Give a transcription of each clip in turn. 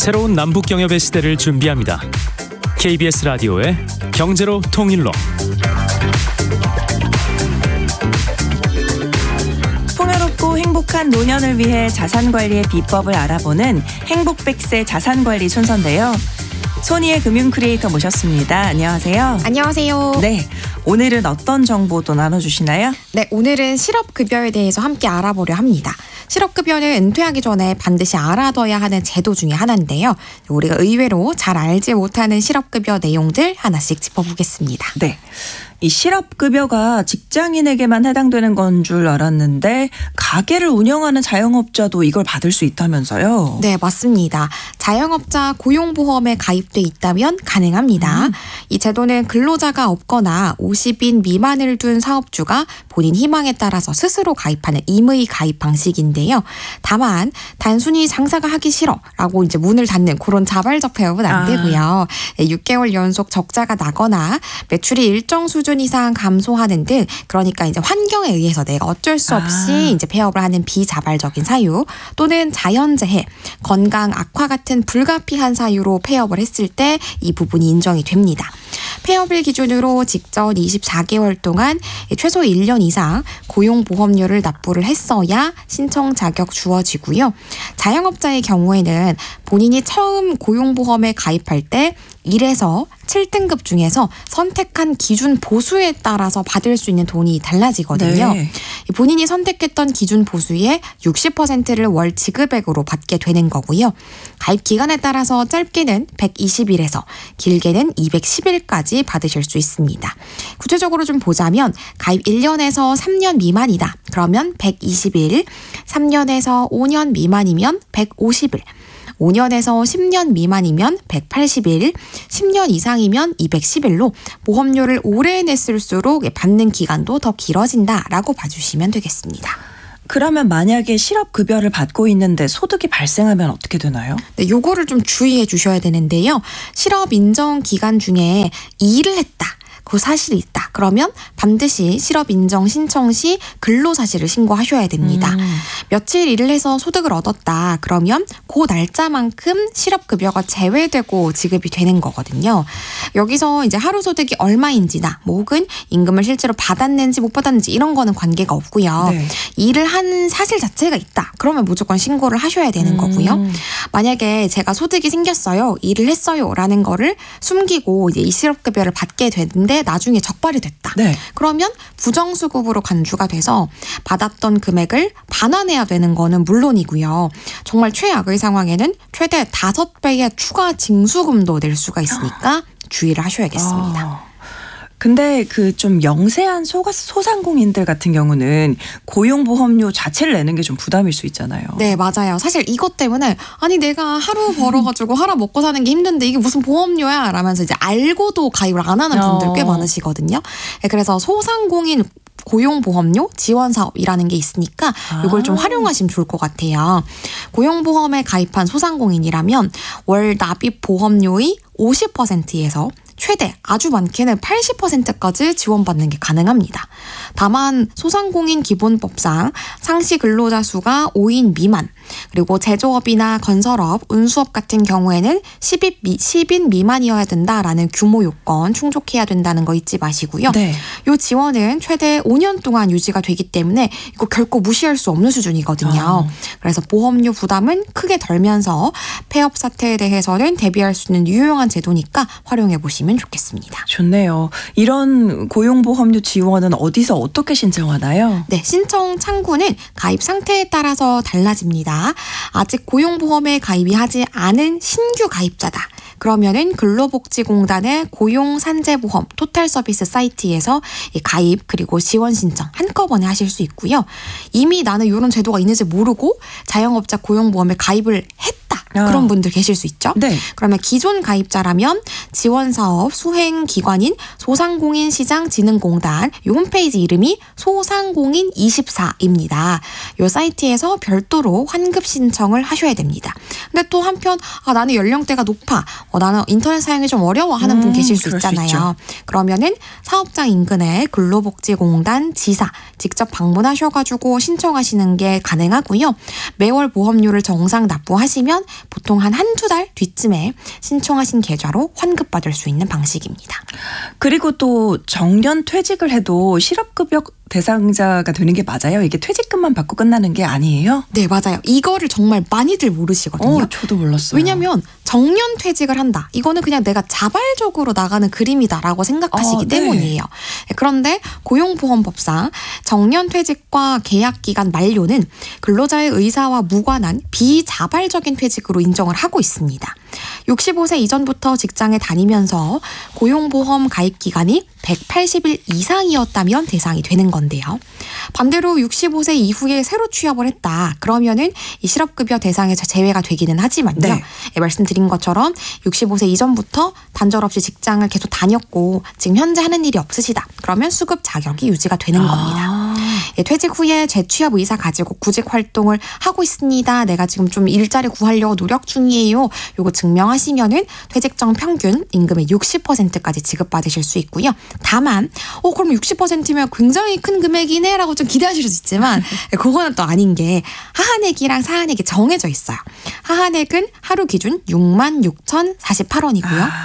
새로운 남북경협의 시대를 준비합니다. KBS 라디오의 경제로 통일로. 풍요롭고 행복한 노년을 위해 자산관리의 비법을 알아보는 행복백세 자산관리 순서인데요. 소니의 금융 크리에이터 모셨습니다. 안녕하세요. 안녕하세요. 네, 오늘은 어떤 정보도 나눠주시나요? 네, 오늘은 실업급여에 대해서 함께 알아보려 합니다. 실업급여는 은퇴하기 전에 반드시 알아둬야 하는 제도 중에 하나인데요. 우리가 의외로 잘 알지 못하는 실업급여 내용들 하나씩 짚어보겠습니다. 네. 이 실업급여가 직장인에게만 해당되는 건 줄 알았는데 가게를 운영하는 자영업자도 이걸 받을 수 있다면서요? 네, 맞습니다. 자영업자 고용보험에 가입돼 있다면 가능합니다. 이 제도는 근로자가 없거나 50인 미만을 둔 사업주가 본인 희망에 따라서 스스로 가입하는 임의 가입 방식인데요. 다만 단순히 장사가 하기 싫어라고 이제 문을 닫는 그런 자발적 폐업은 안 되고요. 6개월 연속 적자가 나거나 매출이 일정 수준 이상 감소하는 등, 그러니까 이제 환경에 의해서 내가 어쩔 수 없이 이제 폐업을 하는 비자발적인 사유, 또는 자연재해, 건강 악화 같은 불가피한 사유로 폐업을 했을 때 이 부분이 인정이 됩니다. 폐업일 기준으로 직전 24개월 동안 최소 1년 이상 고용보험료를 납부를 했어야 신청 자격 주어지고요. 자영업자의 경우에는 본인이 처음 고용보험에 가입할 때 1에서 7등급 중에서 선택한 기준 보수에 따라서 받을 수 있는 돈이 달라지거든요. 네. 본인이 선택했던 기준 보수의 60%를 월 지급액으로 받게 되는 거고요. 가입 기간에 따라서 짧게는 120일에서 길게는 210일까지 받으실 수 있습니다. 구체적으로 좀 보자면 가입 1년에서 3년 미만이다. 그러면 120일, 3년에서 5년 미만이면 150일, 5년에서 10년 미만이면 180일, 10년 이상이면 210일로 보험료를 오래 냈을수록 받는 기간도 더 길어진다라고 봐주시면 되겠습니다. 그러면 만약에 실업급여를 받고 있는데 소득이 발생하면 어떻게 되나요? 네, 요거를 좀 주의해 주셔야 되는데요. 실업 인정 기간 중에 일을 했다. 그 사실이 있다. 그러면 반드시 실업 인정 신청 시 근로 사실을 신고하셔야 됩니다. 며칠 일을 해서 소득을 얻었다. 그러면 그 날짜만큼 실업급여가 제외되고 지급이 되는 거거든요. 여기서 이제 하루 소득이 얼마인지나 혹은 임금을 실제로 받았는지 못 받았는지 이런 거는 관계가 없고요. 네. 일을 한 사실 자체가 있다. 그러면 무조건 신고를 하셔야 되는 거고요. 만약에 제가 소득이 생겼어요. 일을 했어요. 라는 거를 숨기고 이제 이 실업급여를 받게 됐는데 나중에 적발이 됐다. 네. 그러면 부정수급으로 간주가 돼서 받았던 금액을 반환해야 되는 거는 물론이고요. 정말 최악의 상황에는 최대 5배의 추가 징수금도 낼 수가 있으니까 주의를 하셔야겠습니다. 근데 그 좀 영세한 소상공인들 같은 경우는 고용보험료 자체를 내는 게 좀 부담일 수 있잖아요. 네, 맞아요. 사실 이것 때문에 아니 내가 하루 벌어가지고 하루 먹고 사는 게 힘든데 이게 무슨 보험료야? 라면서 이제 알고도 가입을 안 하는 분들 꽤 많으시거든요. 네, 그래서 소상공인 고용보험료 지원사업이라는 게 있으니까 이걸 좀 활용하시면 좋을 것 같아요. 고용보험에 가입한 소상공인이라면 월 납입 보험료의 50%에서 최대 아주 많게는 80%까지 지원받는 게 가능합니다. 다만 소상공인 기본법상 상시 근로자 수가 5인 미만, 그리고 제조업이나 건설업, 운수업 같은 경우에는 10인 미만이어야 된다라는 규모 요건 충족해야 된다는 거 잊지 마시고요. 네. 이 지원은 최대 5년 동안 유지가 되기 때문에 이거 결코 무시할 수 없는 수준이거든요. 그래서 보험료 부담은 크게 덜면서 폐업 사태에 대해서는 대비할 수 있는 유용한 제도니까 활용해 보시면 좋겠습니다. 좋네요. 이런 고용보험료 지원은 어디서 어떻게 신청하나요? 네, 신청 창구는 가입 상태에 따라서 달라집니다. 아직 고용보험에 가입이 하지 않은 신규 가입자다. 그러면은 근로복지공단의 고용산재보험 토탈서비스 사이트에서 가입 그리고 지원 신청 한꺼번에 하실 수 있고요. 이미 나는 이런 제도가 있는지 모르고 자영업자 고용보험에 가입을 했다. 그런 분들 계실 수 있죠. 네. 그러면 기존 가입자라면 지원사업 수행기관인 소상공인시장진흥공단 이 홈페이지 이름이 소상공인24입니다. 이 사이트에서 별도로 환급 신청을 하셔야 됩니다. 근데 또 한편 나는 연령대가 높아. 나는 인터넷 사용이 좀 어려워 하는 분 계실 수 있잖아요. 그러면은 사업장 인근에 근로복지공단 지사 직접 방문하셔가지고 신청하시는 게 가능하고요. 매월 보험료를 정상 납부하시면 보통 한 한두 달 뒤쯤에 신청하신 계좌로 환급받을 수 있는 방식입니다. 그리고 또 정년 퇴직을 해도 실업급여 대상자가 되는 게 맞아요? 이게 퇴직금만 받고 끝나는 게 아니에요? 네, 맞아요. 이거를 정말 많이들 모르시거든요. 저도 몰랐어요. 왜냐하면 정년 퇴직을 한다. 이거는 그냥 내가 자발적으로 나가는 그림이다라고 생각하시기 때문이에요. 그런데 고용보험법상 정년 퇴직과 계약기간 만료는 근로자의 의사와 무관한 비자발적인 퇴직으로 인정을 하고 있습니다. 65세 이전부터 직장에 다니면서 고용보험 가입 기간이 180일 이상이었다면 대상이 되는 건데요. 반대로 65세 이후에 새로 취업을 했다. 그러면은 이 실업급여 대상에서 제외가 되기는 하지만요. 네. 말씀드린 것처럼 65세 이전부터 단절 없이 직장을 계속 다녔고 지금 현재 하는 일이 없으시다. 그러면 수급 자격이 유지가 되는 겁니다. 퇴직 후에 재취업 의사 가지고 구직 활동을 하고 있습니다. 내가 지금 좀 일자리 구하려고 노력 중이에요. 요거 증명하시면은 퇴직 전 평균 임금의 60%까지 지급받으실 수 있고요. 다만 그럼 60%면 굉장히 큰 금액이네 라고 좀 기대하실 수 있지만 그거는 또 아닌 게 하한액이랑 사한액이 정해져 있어요. 하한액은 하루 기준 66,048원이고요.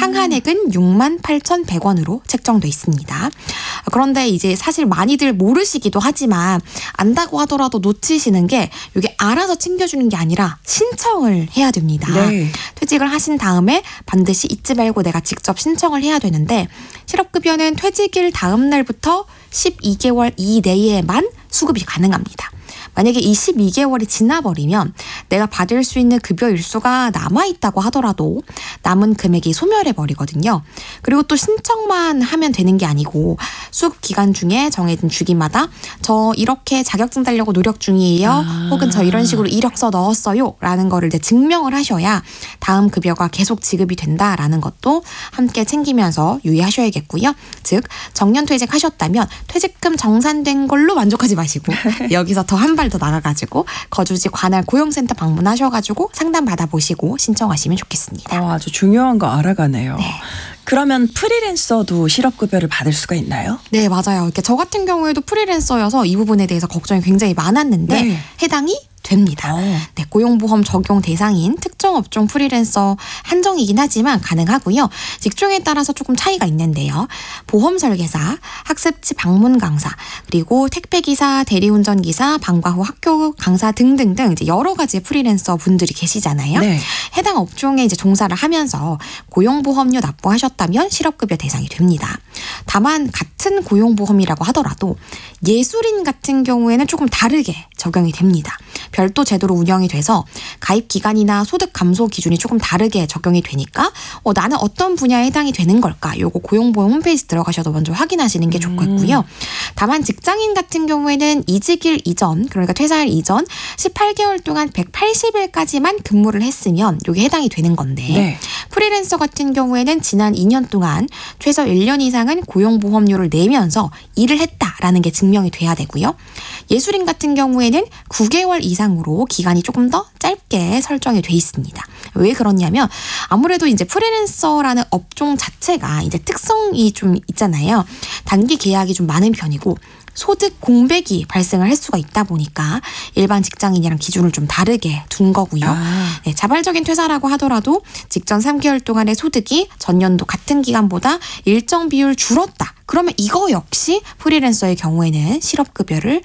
상한액은 68,100원으로 책정돼 있습니다. 그런데 이제 사실 많이들 모르시기도 하지만 안다고 하더라도 놓치시는 게 이게 알아서 챙겨주는 게 아니라 신청을 해야 됩니다. 네. 퇴직을 하신 다음에 반드시 잊지 말고 내가 직접 신청을 해야 되는데 실업급여는 퇴직일 다음 날부터 12개월 이내에만 수급이 가능합니다. 만약에 이 12개월이 지나버리면 내가 받을 수 있는 급여 일수가 남아있다고 하더라도 남은 금액이 소멸해버리거든요. 그리고 또 신청만 하면 되는 게 아니고 수급 기간 중에 정해진 주기마다 저 이렇게 자격증 따려고 노력 중이에요. 혹은 저 이런 식으로 이력서 넣었어요. 라는 거를 이제 증명을 하셔야 다음 급여가 계속 지급이 된다라는 것도 함께 챙기면서 유의하셔야겠고요. 즉 정년 퇴직하셨다면 퇴직금 정산된 걸로 만족하지 마시고 여기서 더 한 발 더 나가가지고 거주지 관할 고용센터 방문하셔가지고 상담 받아보시고 신청하시면 좋겠습니다. 아주 중요한 거 알아가네요. 네. 그러면 프리랜서도 실업급여를 받을 수가 있나요? 네, 맞아요. 그러니까 저 같은 경우에도 프리랜서여서 이 부분에 대해서 걱정이 굉장히 많았는데 네. 해당이 됩니다. 네, 고용보험 적용 대상인 특정 업종 프리랜서 한정이긴 하지만 가능하고요. 직종에 따라서 조금 차이가 있는데요. 보험 설계사, 학습지 방문 강사, 그리고 택배기사, 대리운전기사, 방과 후 학교 강사 등등등 이제 여러 가지의 프리랜서 분들이 계시잖아요. 네. 해당 업종에 이제 종사를 하면서 고용보험료 납부하셨다면 실업급여 대상이 됩니다. 다만 같은 고용보험이라고 하더라도 예술인 같은 경우에는 조금 다르게 적용이 됩니다. 별도 제도로 운영이 돼서 가입 기간이나 소득 감소 기준이 조금 다르게 적용이 되니까 나는 어떤 분야에 해당이 되는 걸까? 요거 고용보험 홈페이지 들어가셔서 먼저 확인하시는 게 좋겠고요. 다만 직장인 같은 경우에는 이직일 이전, 그러니까 퇴사일 이전 18개월 동안 180일까지만 근무를 했으면 요게 해당이 되는 건데 네. 프리랜서 같은 경우에는 지난 2년 동안 최소 1년 이상은 고용보험료를 내면서 일을 했다라는 게 증명이 돼야 되고요. 예술인 같은 경우에는 9개월 이상으로 기간이 조금 더 짧게 설정이 돼 있습니다. 왜 그러냐면 아무래도 이제 프리랜서라는 업종 자체가 이제 특성이 좀 있잖아요. 단기 계약이 좀 많은 편이고 소득 공백이 발생을 할 수가 있다 보니까 일반 직장인이랑 기준을 좀 다르게 둔 거고요. 네, 자발적인 퇴사라고 하더라도 직전 3개월 동안의 소득이 전년도 같은 기간보다 일정 비율 줄었다. 그러면 이거 역시 프리랜서의 경우에는 실업급여를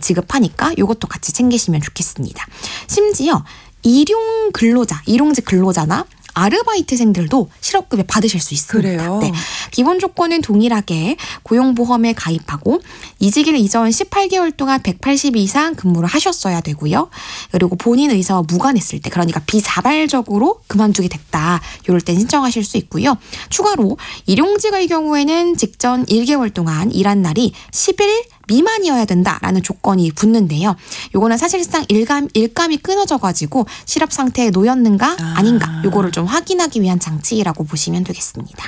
지급하니까 이것도 같이 챙기시면 좋겠습니다. 심지어 일용직 근로자나 아르바이트생들도 실업급여 받으실 수 있습니다. 그래요? 네. 기본 조건은 동일하게 고용보험에 가입하고 이직일 이전 18개월 동안 180일 이상 근무를 하셨어야 되고요. 그리고 본인 의사와 무관했을 때, 그러니까 비자발적으로 그만두게 됐다. 이럴 땐 신청하실 수 있고요. 추가로 일용직의 경우에는 직전 1개월 동안 일한 날이 10일 미만이어야 된다라는 조건이 붙는데요. 요거는 사실상 일감이 끊어져가지고 실업 상태에 놓였는가 아닌가 요거를 좀 확인하기 위한 장치라고 보시면 되겠습니다.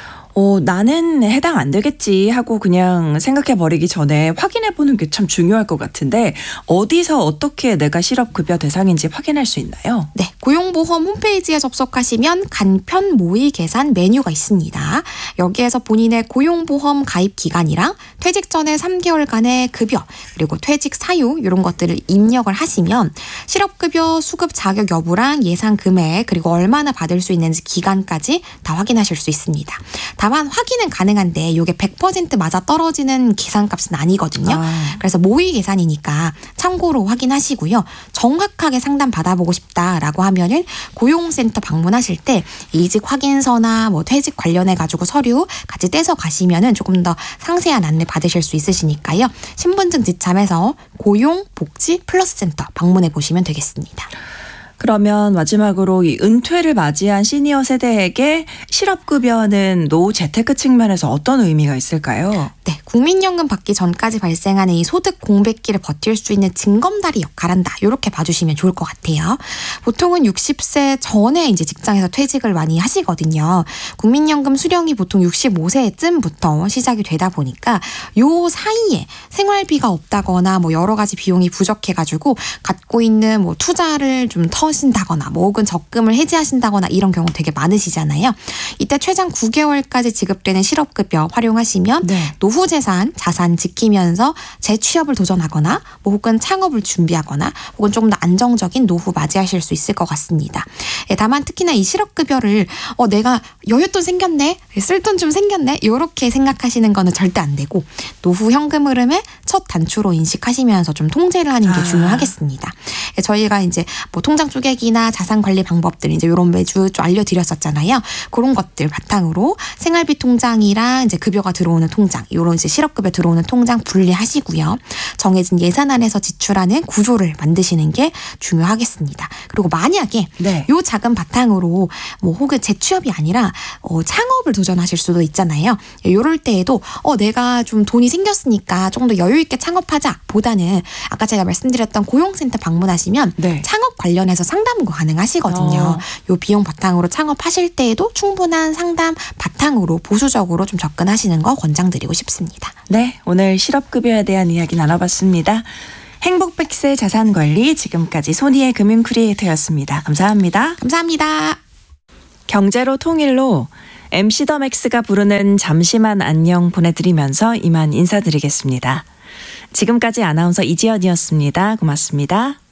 나는 해당 안 되겠지 하고 그냥 생각해버리기 전에 확인해보는 게 참 중요할 것 같은데 어디서 어떻게 내가 실업급여 대상인지 확인할 수 있나요? 네, 고용보험 홈페이지에 접속하시면 간편 모의 계산 메뉴가 있습니다. 여기에서 본인의 고용보험 가입 기간이랑 퇴직 전에 3개월간의 급여 그리고 퇴직 사유 이런 것들을 입력을 하시면 실업급여 수급 자격 여부랑 예상 금액 그리고 얼마나 받을 수 있는지 기간까지 다 확인하실 수 있습니다. 다만 확인은 가능한데 이게 100% 맞아 떨어지는 계산값은 아니거든요. 그래서 모의 계산이니까 참고로 확인하시고요. 정확하게 상담 받아보고 싶다라고 하면은 고용센터 방문하실 때 이직 확인서나 뭐 퇴직 관련해 가지고 서류 같이 떼서 가시면은 조금 더 상세한 안내 받으실 수 있으시니까요. 신분증 지참해서 고용복지플러스센터 방문해 보시면 되겠습니다. 그러면 마지막으로 이 은퇴를 맞이한 시니어 세대에게 실업급여는 노후 재테크 측면에서 어떤 의미가 있을까요? 네, 국민연금 받기 전까지 발생하는 이 소득 공백기를 버틸 수 있는 징검다리 역할한다. 이렇게 봐주시면 좋을 것 같아요. 보통은 60세 전에 이제 직장에서 퇴직을 많이 하시거든요. 국민연금 수령이 보통 65세쯤부터 시작이 되다 보니까 요 사이에 생활비가 없다거나 뭐 여러 가지 비용이 부족해가지고 갖고 있는 뭐 투자를 좀 터신다거나 뭐 혹은 적금을 해지하신다거나 이런 경우 되게 많으시잖아요. 이때 최장 9개월까지 지급되는 실업급여 활용하시면 노후 재산, 자산 지키면서 재취업을 도전하거나 뭐 혹은 창업을 준비하거나 혹은 조금 더 안정적인 노후 맞이하실 수 있을 것 같습니다. 다만 특히나 이 실업급여를 내가 여윳돈 생겼네, 쓸 돈 좀 생겼네 이렇게 생각하시는 거는 절대 안 되고 노후 현금 흐름의 첫 단추로 인식하시면서 좀 통제를 하는 게 중요하겠습니다. 저희가 이제 뭐 통장 쪼개기나 자산 관리 방법들 이제 이런 매주 좀 알려드렸었잖아요. 그런 것들 바탕으로 생활비 통장이랑 이제 급여가 들어오는 통장, 이런 이제 실업급여 들어오는 통장 분리하시고요. 정해진 예산 안에서 지출하는 구조를 만드시는 게 중요하겠습니다. 그리고 만약에 요 자금 바탕으로 뭐 혹은 재취업이 아니라 창업을 도전하실 수도 있잖아요. 이럴 때에도 내가 좀 돈이 생겼으니까 조금 더 여유 있게 창업하자 보다는 아까 제가 말씀드렸던 고용센터 방문하시면 창업 관련해서 상담도 가능하시거든요. 요 비용 바탕으로 창업하실 때에도 충분한 상담 바탕으로 보수적으로 좀 접근하시는 거 권장드리고 싶습니다. 네, 오늘 실업급여에 대한 이야기 나눠봤습니다. 행복100세 자산관리 지금까지 소니의 금융 크리에이터였습니다. 감사합니다. 감사합니다. 경제로 통일로 MC 더 맥스가 부르는 잠시만 안녕 보내드리면서 이만 인사드리겠습니다. 지금까지 아나운서 이지연이었습니다. 고맙습니다.